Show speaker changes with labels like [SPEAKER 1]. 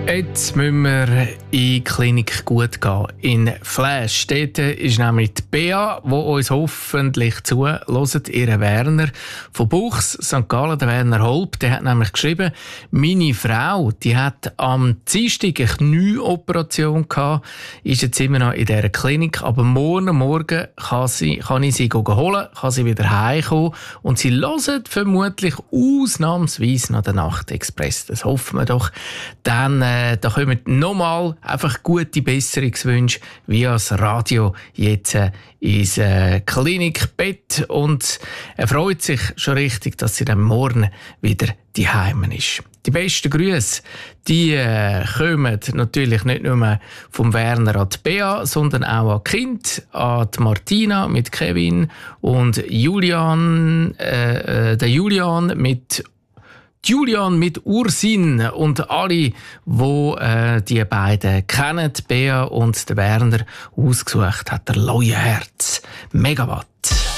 [SPEAKER 1] Jetzt müssen wir in die Klinik gut gehen. In Flash. Dort ist nämlich die Bea, die uns hoffentlich zuhört, ihr Werner von Buchs, St. Gallen, der Werner Holb. Der hat nämlich geschrieben, meine Frau, die hat am Dienstag eine Knieoperation gehabt, ist jetzt immer noch in dieser Klinik, aber morgen kann ich sie holen, kann sie wieder heimkommen und sie hören vermutlich ausnahmsweise noch den Nachtexpress. Das hoffen wir doch. Dann da kommen nochmal einfach gute Besserungswünsche via das Radio jetzt ins Klinikbett und er freut sich schon richtig, dass sie dann morgen wieder daheim ist. Die besten Grüße, die kommen natürlich nicht nur vom Werner an die Bea, sondern auch an die Kind, an die Martina mit Kevin und Julian, der Julian mit Ursin und alle, die die beiden kennen, Bea und der Werner, ausgesucht hat der Leuenherz Megawatt.